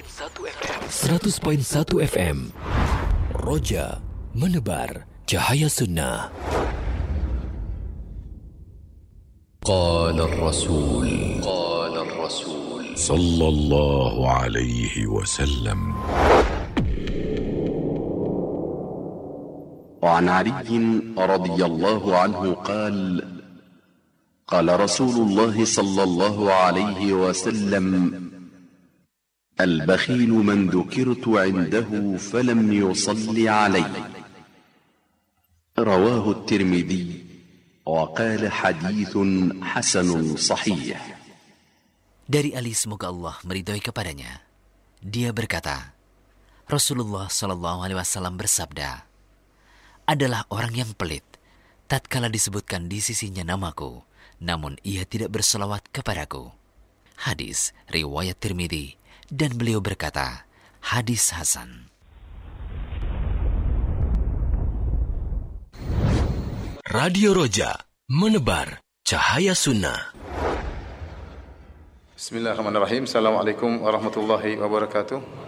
100.1 FM. Roja menebar cahaya sunnah. Qala Rasul sallallahu alaihi wasallam. وعن علي رضي الله عنه قال قال رسول الله صلى الله عليه وسلم البخيل من ذكرت عنده فلم يصل علي. رواه الترمذي وقال حديث حسن صحيح. Dari Ali, semoga Allah meridhai kepadanya, dia berkata, Rasulullah sallallahu alaihi wasallam bersabda, adalah orang yang pelit tatkala disebutkan di sisinya namaku, namun ia tidak berselawat kepadaku. Hadis riwayat Tirmidzi, dan beliau berkata, hadis hasan. Radio Roja menebar cahaya sunnah. Bismillahirrahmanirrahim. Assalamualaikum warahmatullahi wabarakatuh.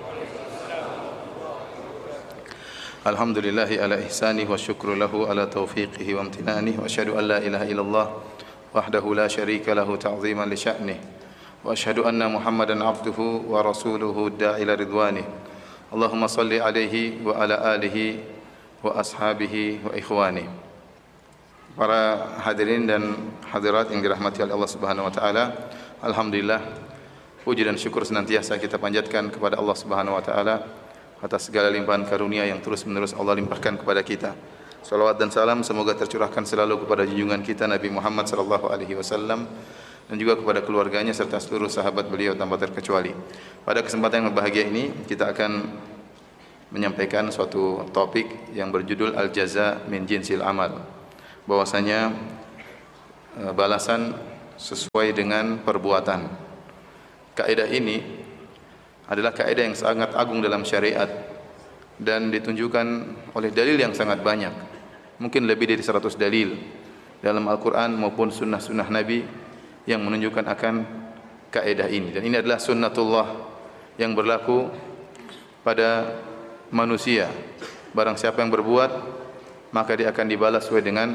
Alhamdulillahi ala ihsanih wa syukru lahu ala taufiqihi wa amtinanih wa asyhadu an la ilaha illallah wahdahu la syarika lahu ta'ziman li sya'nih wa asyhadu anna Muhammadan abduhu wa rasuluhu da'ila ridwanih. Allahumma salli alaihi wa ala alihi wa ashabihi wa ikhwani. Para hadirin dan hadirat yang dirahmati oleh Allah Subhanahu wa taala, alhamdulillah puji dan syukur senantiasa kita panjatkan kepada Allah Subhanahu wa taala atas segala limpahan karunia yang terus-menerus Allah limpahkan kepada kita. Salawat dan salam semoga tercurahkan selalu kepada junjungan kita Nabi Muhammad sallallahu alaihi wasallam dan juga kepada keluarganya serta seluruh sahabat beliau tanpa terkecuali. Pada kesempatan yang berbahagia ini kita akan menyampaikan suatu topik yang berjudul Al-Jaza min Jinsil Amal. Bahwasanya balasan sesuai dengan perbuatan. Kaidah ini adalah kaidah yang sangat agung dalam syariat dan ditunjukkan oleh dalil yang sangat banyak. Mungkin lebih dari 100 dalil dalam Al-Quran maupun sunnah-sunnah Nabi yang menunjukkan akan kaidah ini. Dan ini adalah sunnatullah yang berlaku pada manusia. Barang siapa yang berbuat, maka dia akan dibalas sesuai dengan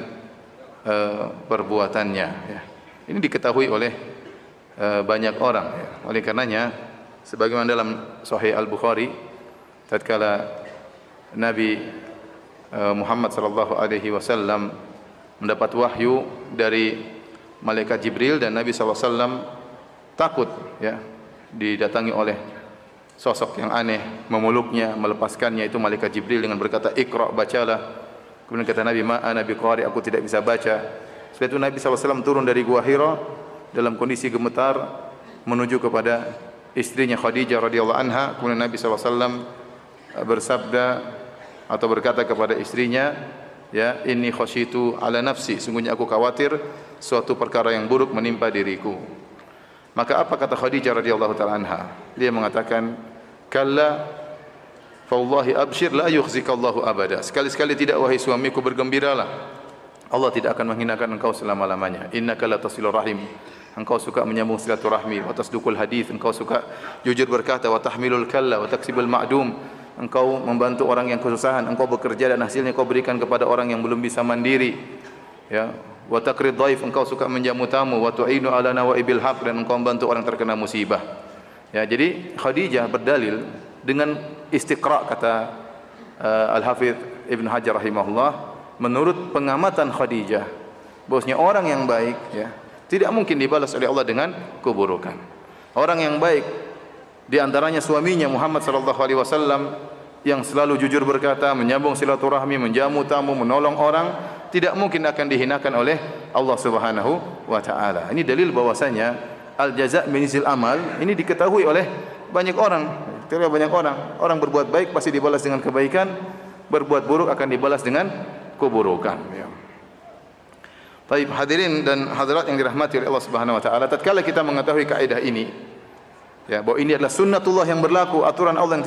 perbuatannya. Ini diketahui oleh banyak orang. Oleh karenanya, sebagaimana dalam Sahih Al-Bukhari, tatkala Nabi Muhammad sallallahu alaihi wasallam mendapat wahyu dari malaikat Jibril dan Nabi sallallahu alaihi wasallam takut didatangi oleh sosok yang aneh, memeluknya, melepaskannya, itu malaikat Jibril dengan berkata, "Iqra, bacalah." Kemudian kata Nabi, "Ma ana biqari, aku tidak bisa baca." Setelah itu Nabi sallallahu alaihi wasallam turun dari Gua Hira dalam kondisi gemetar menuju kepada istrinya Khadijah radhiyallahu anha. Kemudian Nabi SAW bersabda atau berkata kepada istrinya, ya, inni khasyitu ala nafsi, sungguhnya aku khawatir suatu perkara yang buruk menimpa diriku. Maka apa kata Khadijah radhiyallahu taala anha? Dia mengatakan, kalla fa wallahi abshir la yukhzikallahu abada. Sekali-sekali tidak, wahai suamiku, bergembiralah, Allah tidak akan menghinakan engkau selama-lamanya. Innaka la tasilur rahim, engkau suka menyambung silaturahmi, wa tasduqul hadis, engkau suka jujur berkata, wa tahmilul kalla wa taksibul ma'dum, engkau membantu orang yang kesusahan, engkau bekerja dan hasilnya kau berikan kepada orang yang belum bisa mandiri. Ya, wa taqrid dhaif, engkau suka menjamu tamu, wa tu'inu ala nawaibil haq, dan engkau membantu orang terkena musibah. Ya, jadi Khadijah berdalil dengan istiqra, kata Al-Hafidz Ibn Hajar rahimahullah, menurut pengamatan Khadijah, bahwasanya orang yang baik, ya, tidak mungkin dibalas oleh Allah dengan keburukan. Orang yang baik, di antaranya suaminya Muhammad sallallahu alaihi wasallam, yang selalu jujur berkata, menyambung silaturahmi, menjamu tamu, menolong orang, tidak mungkin akan dihinakan oleh Allah Subhanahu wa taala. Ini dalil bahwasanya al-jaza' min jinsil amal ini diketahui oleh banyak orang. Orang berbuat baik pasti dibalas dengan kebaikan, berbuat buruk akan dibalas dengan keburukan. Ya. Baik, hadirin dan hadirat yang dirahmati oleh Allah Subhanahu wa taala, tatkala kita mengetahui kaidah ini, ya, bahwa ini adalah sunnatullah yang berlaku, aturan Allah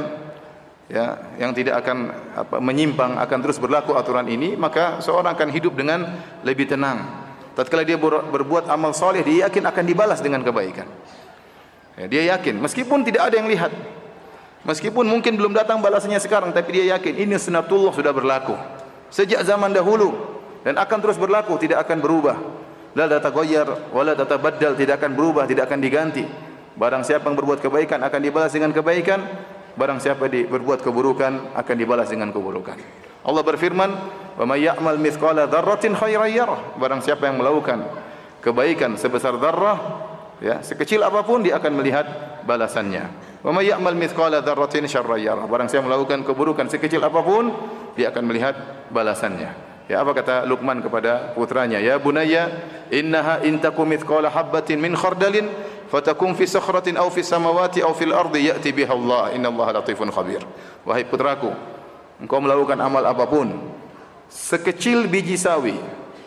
yang tidak akan menyimpang, akan terus berlaku aturan ini, maka seorang akan hidup dengan lebih tenang. Tatkala dia berbuat amal soleh, dia yakin akan dibalas dengan kebaikan. Ya, dia yakin meskipun tidak ada yang lihat. Meskipun mungkin belum datang balasannya sekarang, tapi dia yakin ini sunnatullah sudah berlaku sejak zaman dahulu dan akan terus berlaku, tidak akan berubah. La tataghayyar wa la tatabaddal, tidak akan berubah, tidak akan diganti. Barang siapa yang berbuat kebaikan akan dibalas dengan kebaikan, barang siapa berbuat keburukan akan dibalas dengan keburukan. Allah berfirman, "Wa may ya'mal mithqala dzarratin khairan yarah." Barang siapa yang melakukan kebaikan sebesar dzarrah, ya, sekecil apapun dia akan melihat balasannya. Wa may ya'mal mithqala dzarratin syarran yarah. Barang siapa melakukan keburukan sekecil apapun, dia akan melihat balasannya. Ya, apa kata Luqman kepada putranya? Ya bunayya, innaha in takum mithqala habatin min khardalin fatakum fi sakhratin aw fi samawati aw fil ardi ya'ti biha Allah, innallaha latifun khabir. Wahai putraku, engkau melakukan amal apapun sekecil biji sawi,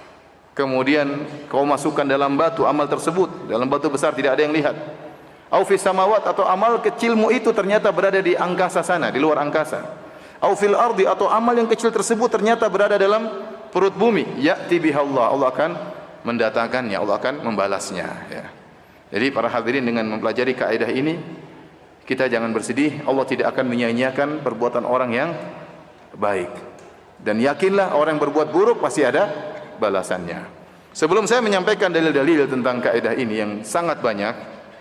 kemudian kau masukkan dalam batu amal tersebut, dalam batu besar tidak ada yang lihat. Aw fi samawat, atau amal kecilmu itu ternyata berada di angkasa sana, di luar angkasa. Aw fil ardi, atau amal yang kecil tersebut ternyata berada dalam perut bumi, ya'ti biha Allah, Allah akan mendatangkannya, Allah akan membalasnya, ya. Jadi para hadirin, dengan mempelajari kaidah ini kita jangan bersedih, Allah tidak akan menyia-nyiakan perbuatan orang yang baik. Dan yakinlah orang yang berbuat buruk pasti ada balasannya. Sebelum saya menyampaikan dalil-dalil tentang kaidah ini yang sangat banyak,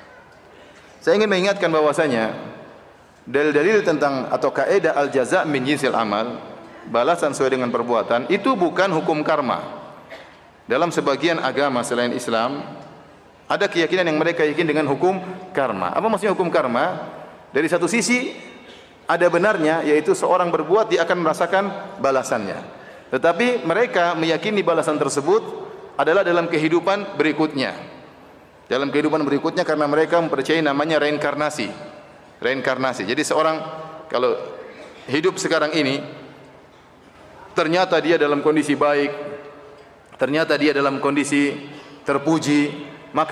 saya ingin mengingatkan bahwasanya dalil-dalil tentang atau kaidah al-jaza' min jinsil amal, balasan sesuai dengan perbuatan, itu bukan hukum karma. Dalam sebagian agama selain Islam ada keyakinan yang mereka yakin dengan hukum karma. Apa maksudnya hukum karma? Dari satu sisi ada benarnya, yaitu seorang berbuat dia akan merasakan balasannya. Tetapi mereka meyakini balasan tersebut adalah dalam kehidupan berikutnya. Dalam kehidupan berikutnya, karena mereka mempercayai namanya reinkarnasi. Reinkarnasi. Jadi seorang kalau hidup sekarang ini, ternyata dia dalam kondisi baik, ternyata dia dalam kondisi terpuji,